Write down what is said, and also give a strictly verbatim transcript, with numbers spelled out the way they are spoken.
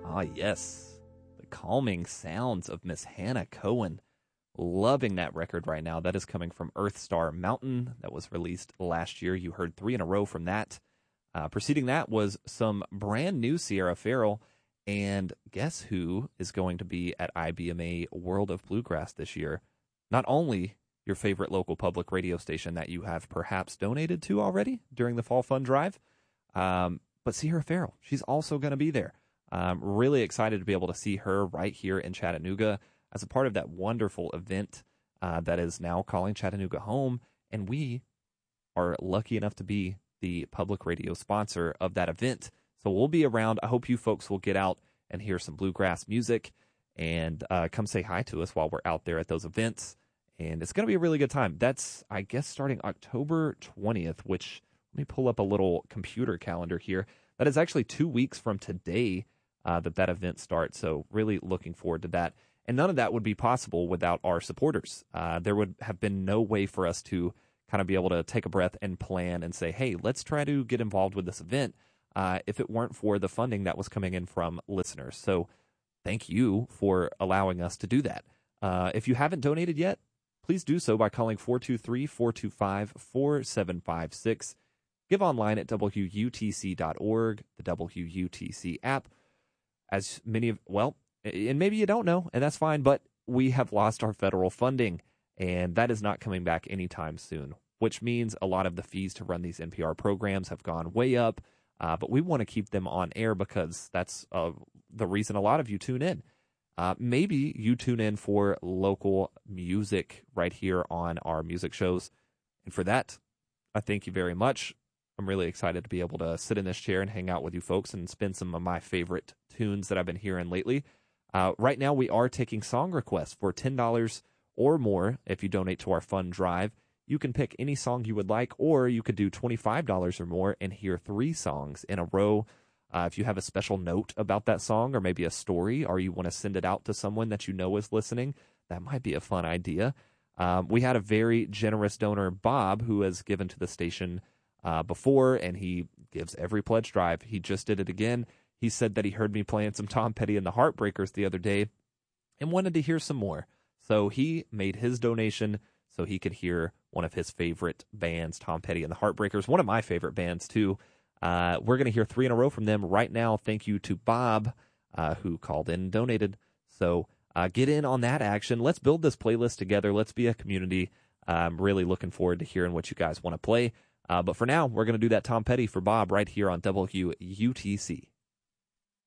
Ah, yes. The calming sounds of Miss Hannah Cohen. Loving that record right now. That is coming from Earthstar Mountain. That was released last year. You heard three in a row from that. Uh, preceding that was some brand new Sierra Farrell. And guess who is going to be at I B M A World of Bluegrass this year? Not only your favorite local public radio station that you have perhaps donated to already during the Fall Fund Drive, um, but Sierra Farrell. She's also going to be there. I'm really excited to be able to see her right here in Chattanooga as a part of that wonderful event uh, that is now calling Chattanooga home. And we are lucky enough to be the public radio sponsor of that event. So we'll be around. I hope you folks will get out and hear some bluegrass music and uh, come say hi to us while we're out there at those events. And it's going to be a really good time. That's, I guess, starting October twentieth, which, let me pull up a little computer calendar here. That is actually two weeks from today uh, that that event starts. So really looking forward to that. And none of that would be possible without our supporters. Uh, there would have been no way for us to kind of be able to take a breath and plan and say, hey, let's try to get involved with this event uh, if it weren't for the funding that was coming in from listeners. So thank you for allowing us to do that. Uh, if you haven't donated yet, please do so by calling four two three, four two five, four seven five six. Give online at W U T C dot org, the W U T C app. As many of, well, and maybe you don't know, and that's fine, but we have lost our federal funding, and that is not coming back anytime soon, which means a lot of the fees to run these N P R programs have gone way up, uh, but we want to keep them on air because that's uh, the reason a lot of you tune in. Uh, maybe you tune in for local music right here on our music shows, and for that, I thank you very much. I'm really excited to be able to sit in this chair and hang out with you folks and spin some of my favorite tunes that I've been hearing lately. Uh, right now, we are taking song requests for ten dollars or more. If you donate to our fund drive, you can pick any song you would like, or you could do twenty-five dollars or more and hear three songs in a row. Uh, if you have a special note about that song or maybe a story, or you want to send it out to someone that you know is listening, that might be a fun idea. Um, we had a very generous donor, Bob, who has given to the station uh, before, and he gives every pledge drive. He just did it again. He said that he heard me playing some Tom Petty and the Heartbreakers the other day and wanted to hear some more. So he made his donation so he could hear one of his favorite bands, Tom Petty and the Heartbreakers, one of my favorite bands too. Uh, we're going to hear three in a row from them right now. Thank you to Bob, uh, who called in and donated. So uh, get in on that action. Let's build this playlist together. Let's be a community. I'm really looking forward to hearing what you guys want to play. Uh, but for now, we're going to do that Tom Petty for Bob right here on W U T C.